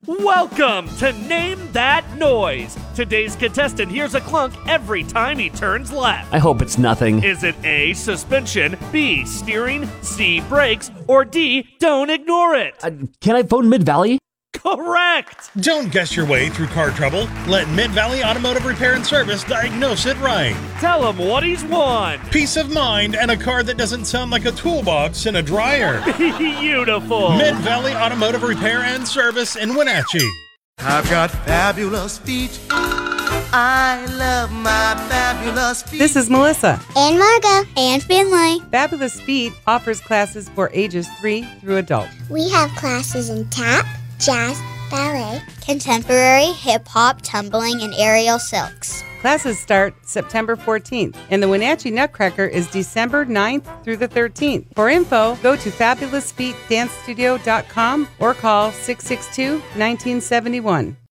Welcome to Name That Noise. Today's contestant hears a clunk every time he turns left. I hope it's nothing. Is it A, suspension, B, steering, C, brakes, or D, don't ignore it? Can I phone Mid-Valley? Correct! Don't guess your way through car trouble. Let Mid-Valley Automotive Repair and Service diagnose it right. Tell him what he's won. Peace of mind and a car that doesn't sound like a toolbox in a dryer. Beautiful. Mid-Valley Automotive Repair and Service in Wenatchee. I've got fabulous feet. I love my fabulous feet. This is Melissa. And Margo. And Finley. Fabulous Feet offers classes for ages 3 through adult. We have classes in tap, jazz, ballet, contemporary, hip-hop, tumbling, and aerial silks. Classes start September 14th, and the Wenatchee Nutcracker is December 9th through the 13th. For info, go to fabulousfeetdancestudio.com or call 662-1971.